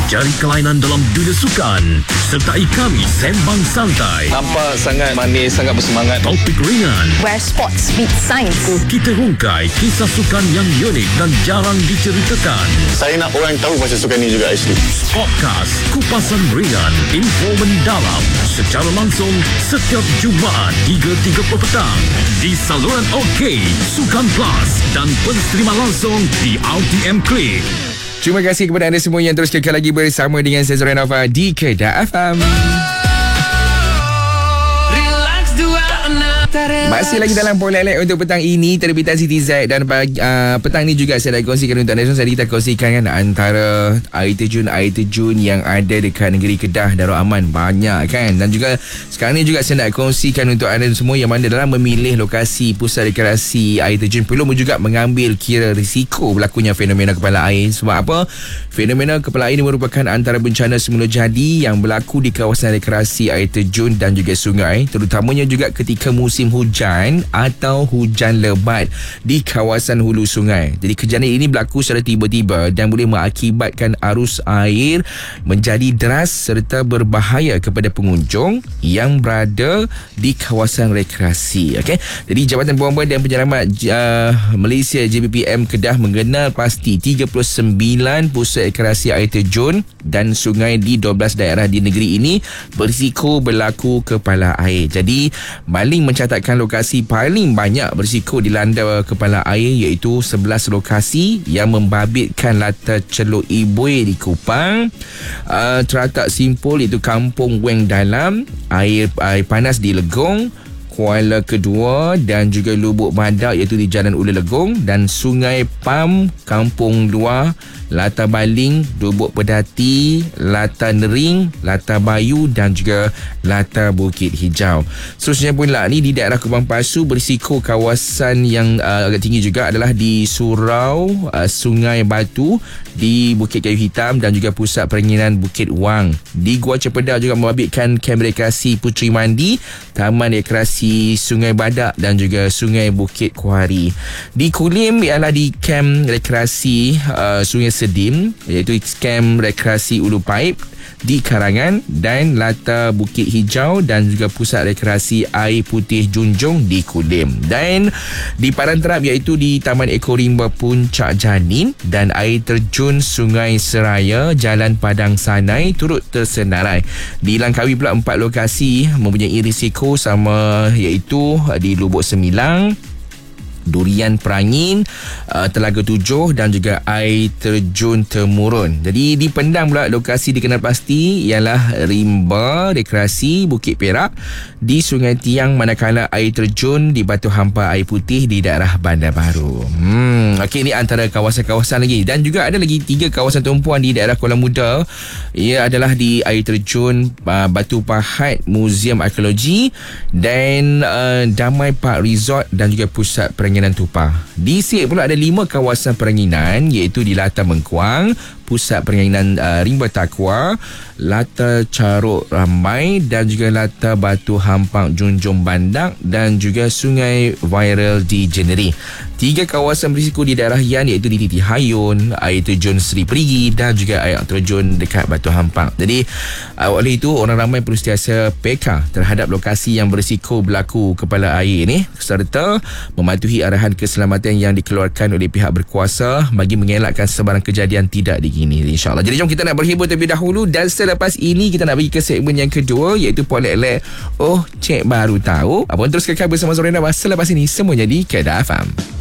Cari kelainan dalam dunia sukan. Sertai kami sembang santai. Nampak sangat manis, sangat bersemangat. Topik ringan. Where sports meet science. Kita rungkai kisah sukan yang unik dan jarang diceritakan. Saya nak orang tahu pasal sukan ni juga actually. Podcast Kupasan Ringan, info mendalam secara langsung setiap Jumaat 3.30 petang di saluran OK, Sukan Plus dan pensterima langsung di RTM Click. Terima kasih kepada anda semua yang terus kekal lagi bersama dengan saya Zura Nova di Kedah FM. Masih lagi dalam Pola Elek untuk petang ini, terbitan Siti Z. Dan petang ni juga saya nak kongsikan untuk anda. Saya kita kongsikan kan antara air terjun yang ada dekat negeri Kedah, Darul Aman, banyak kan. Dan juga sekarang ni juga saya nak kongsikan untuk anda semua yang mana dalam memilih lokasi pusat rekreasi air terjun perlu juga mengambil kira risiko berlakunya fenomena kepala air. Sebab apa? Fenomena kepala air ini merupakan antara bencana semula jadi yang berlaku di kawasan rekreasi air terjun dan juga sungai, terutamanya juga ketika musim hujan atau hujan lebat di kawasan hulu sungai. Jadi kejadian ini berlaku secara tiba-tiba dan boleh mengakibatkan arus air menjadi deras serta berbahaya kepada pengunjung yang berada di kawasan rekreasi. Okey. Jadi Jabatan Bomba dan Penyelamat Malaysia JBPM Kedah mengenal pasti 39 pusat rekreasi air terjun dan sungai di 12 daerah di negeri ini berisiko berlaku kepala air. Jadi Baling mencatatkan lokasi paling banyak berisiko dilanda kepala air iaitu 11 lokasi yang membabitkan Latar Celuk Ibui di Kupang, Teratak Simpul iaitu Kampung Weng Dalam, air panas di Legong, Kuala Kedua dan juga Lubuk Badak iaitu di Jalan Ulu Legong, dan Sungai Pam, Kampung Luar, Latar Baling, Lubuk Pedati, Latar Nering, Latar Bayu dan juga Latar Bukit Hijau. Seterusnya pula ni di daerah Kubang Pasu, berisiko kawasan yang agak tinggi juga adalah di Surau, Sungai Batu, di Bukit Kayu Hitam dan juga pusat perenginan Bukit Wang. Di Gua Cempeda juga membabitkan kamp rekreasi Puteri Mandi, Taman Rekreasi Sungai Badak dan juga Sungai Bukit Kuari. Di Kulim ialah di kamp rekreasi Sungai Sedim iaitu kamp rekreasi Ulu Paip di Karangan dan Latar Bukit Hijau dan juga pusat rekreasi Air Putih Junjung di Kulim. Dan di Padang Terap iaitu di Taman Ekorimba Puncak Janin dan air terjun Sungai Seraya, Jalan Padang Sanai turut tersenarai. Di Langkawi pula 4 lokasi mempunyai risiko sama iaitu di Lubuk Semilang, Durian Perangin, Telaga Tujuh dan juga air terjun Temurun. Jadi di Pendang pula lokasi dikenal pasti ialah Rimba Rekreasi Bukit Perak di Sungai Tiang, manakala air terjun di Batu Hampa Air Putih di daerah Bandar Baru. Okey, ini antara kawasan-kawasan lagi. Dan juga ada lagi 3 kawasan tumpuan di daerah Kuala Muda. Ia adalah di air terjun Batu Pahat Museum Arkeologi dan Damai Park Resort dan juga pusat perenginan Tupah. Di Siak pula ada 5 kawasan perenginan iaitu di Latar Mengkuang, pusat perenginan Rimba Takwa, Latar Caruk Ramai dan juga Latar Batu Hampang Junjung Bandak dan juga Sungai Viral di Jeneri. 3 kawasan berisiko di daerah Yan iaitu di Titi Hayun, air terjun Seri Perigi dan juga air terjun dekat Batu Hampang. Jadi oleh itu orang ramai perlu sentiasa peka terhadap lokasi yang berisiko berlaku kepala air ini serta mematuhi arahan keselamatan yang dikeluarkan oleh pihak berkuasa bagi mengelakkan sebarang kejadian tidak diingini, insyaAllah. Jadi jom kita nak berhibur terlebih dahulu dan selepas ini kita nak pergi ke segmen yang kedua iaitu Pola Elek. Oh, cek baru tahu. Abang terus kekal bersama Zura Nova selepas ini semuanya di Kedah FM.